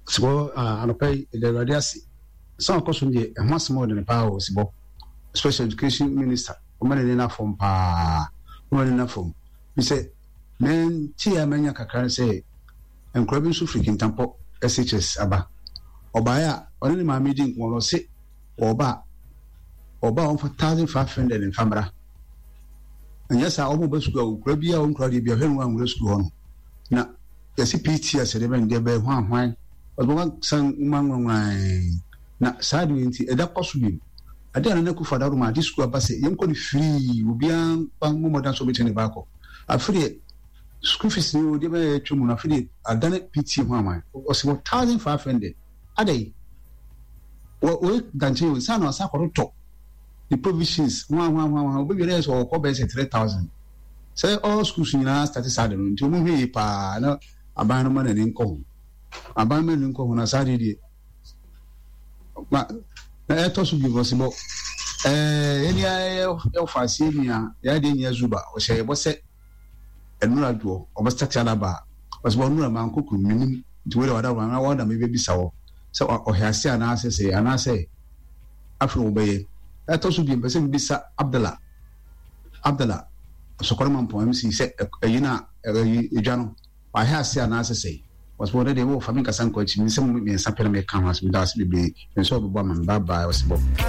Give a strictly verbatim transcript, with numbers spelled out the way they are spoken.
so anopai the radiasi some question the once more than power sibo special education minister omane na form pa omane na form we say men tia manya kakran say enkrabi so freaking tampo S H S aba obaya only ma meeting won say oba oba on for one thousand five hundred in famra and yes I almost be school krabi a on kradi bia hwen wan school no na yesi P T as the ben dey be hwan hwan obo san manwan na sadu nti eda koso bi ade na ku fada ruma di school aba say yenko ni free obian pan mo modan so betene ba ko afri school fees ni o dey be twemu na afri adane P T hwan man o se one thousand five hundred adai o o ganche o sa no sa ko to the provisions hwan hwan hwan obi bi re so ko be say three thousand say all schools nyina start sadu nti o mu hwe pa na aban no man ni nko aban me nko ho na sadu di ma na eto so bi possible eh eni aye o fasi ni a ya de nya zuba o se bo se enura do o ba start ala ba was bo nura man koku minim ti we wada wan wada me be bisa wo se o hiase ana se se ana se afro obeye eto so bi be se bisa Abdallah Abdallah so ko man po M C se eyina ejano wa hiase ana se se was one day wo family kasan ko chi mi se mi sapere me kan was mi da se be be so bo man bye bye was bo